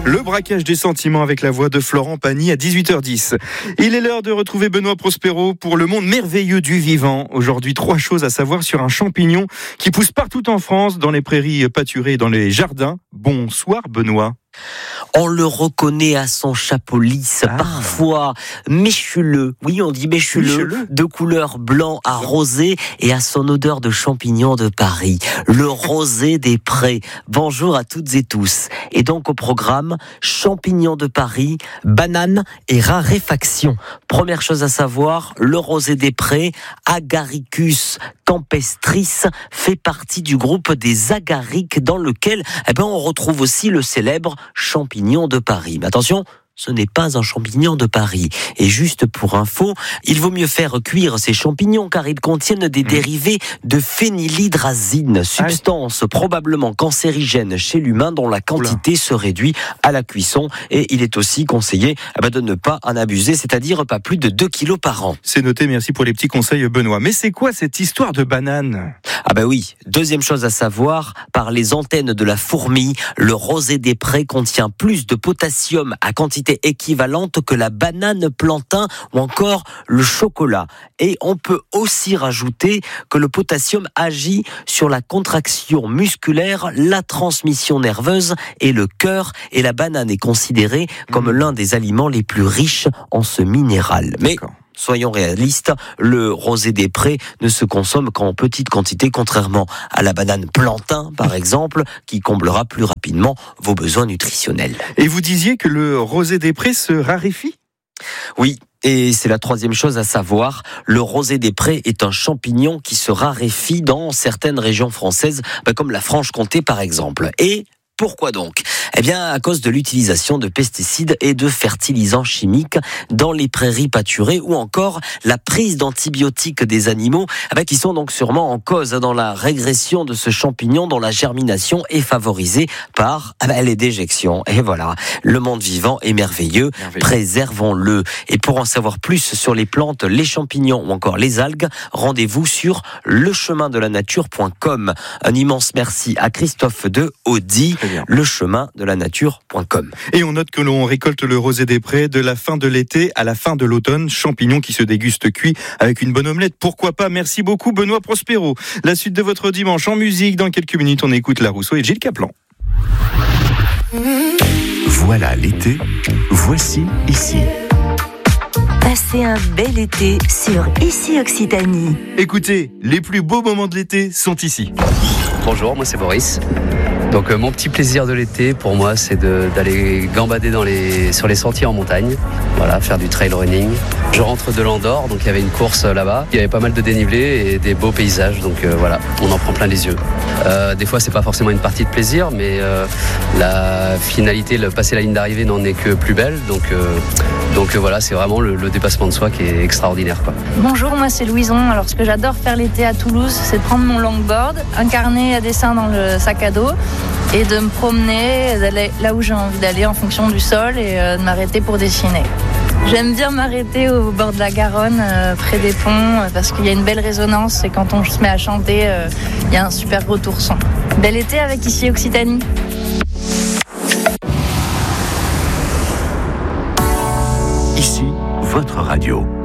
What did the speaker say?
Le braquage des sentiments avec la voix de Florent Pagny à 18h10. Il est l'heure de retrouver Benoît Prospero pour le monde merveilleux du vivant. Aujourd'hui, 3 choses à savoir sur un champignon qui pousse partout en France, dans les prairies pâturées et dans les jardins. Bonsoir Benoît. On le reconnaît à son chapeau lisse, parfois méchuleux. Oui, on dit méchuleux, de couleur blanc à rosé et à son odeur de champignon de Paris. Le rosé des prés. Bonjour à toutes et tous. Et donc au programme, champignons de Paris, bananes et raréfaction. Première chose à savoir, le rosé des prés, Agaricus campestris, fait partie du groupe des agariques dans lequel on retrouve aussi le célèbre champignon de Paris. Mais attention, ce n'est pas un champignon de Paris. Et juste pour info, il vaut mieux faire cuire ces champignons car ils contiennent des dérivés de phénylhydrazine, substance probablement cancérigène chez l'humain dont la quantité se réduit à la cuisson. Et il est aussi conseillé de ne pas en abuser, c'est-à-dire pas plus de 2 kilos par an. C'est noté, merci pour les petits conseils Benoît. Mais c'est quoi cette histoire de banane ? Oui, deuxième chose à savoir, par les antennes de la fourmi, le rosé des prés contient plus de potassium à quantité équivalente que la banane plantain ou encore le chocolat. Et on peut aussi rajouter que le potassium agit sur la contraction musculaire, la transmission nerveuse et le cœur. Et la banane est considérée comme l'un des aliments les plus riches en ce minéral. Mais soyons réalistes, le rosé des prés ne se consomme qu'en petite quantité, contrairement à la banane plantain, par exemple, qui comblera plus rapidement vos besoins nutritionnels. Et vous disiez que le rosé des prés se raréfie ? Oui. Et c'est la troisième chose à savoir, le rosé des prés est un champignon qui se raréfie dans certaines régions françaises, comme la Franche-Comté par exemple. Et pourquoi donc ? À cause de l'utilisation de pesticides et de fertilisants chimiques dans les prairies pâturées ou encore la prise d'antibiotiques des animaux qui sont donc sûrement en cause dans la régression de ce champignon dont la germination est favorisée par les déjections. Et voilà, le monde vivant est merveilleux, préservons-le. Et pour en savoir plus sur les plantes, les champignons ou encore les algues, rendez-vous sur lechemindelanature.com. Un immense merci à Christophe de Audi, lechemindelanature.com. Et on note que l'on récolte le rosé des prés de la fin de l'été à la fin de l'automne, champignon qui se déguste cuit avec une bonne omelette. Pourquoi pas ? Merci beaucoup Benoît Prospero. La suite de votre dimanche en musique, dans quelques minutes on écoute La Rousseau et Gilles Caplan. Voilà l'été, voici Ici. Passez un bel été sur Ici Occitanie. Écoutez, les plus beaux moments de l'été sont ici. Bonjour, moi c'est Boris. Donc mon petit plaisir de l'été pour moi c'est d'aller gambader sur les sentiers en montagne, faire du trail running. Je rentre de l'Andorre, donc il y avait une course là-bas, il y avait pas mal de dénivelé et des beaux paysages, donc on en prend plein les yeux. Des fois c'est pas forcément une partie de plaisir, mais la finalité, le passer la ligne d'arrivée n'en est que plus belle, donc c'est vraiment le dépassement de soi qui est extraordinaire, quoi. Bonjour, moi c'est Louison. Alors ce que j'adore faire l'été à Toulouse, c'est de prendre mon longboard, un carnet à dessin dans le sac à dos et de me promener, d'aller là où j'ai envie d'aller en fonction du sol et de m'arrêter pour dessiner. J'aime bien m'arrêter au bord de la Garonne, près des ponts, parce qu'il y a une belle résonance et quand on se met à chanter, il y a un super retour son. Bel été avec Ici Occitanie. Ici, votre radio.